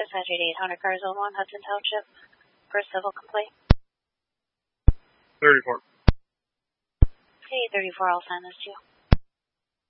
Saturday 800 car zone 1, Hudson Township, for a civil complaint. 34. Okay, 34, I'll send this to you.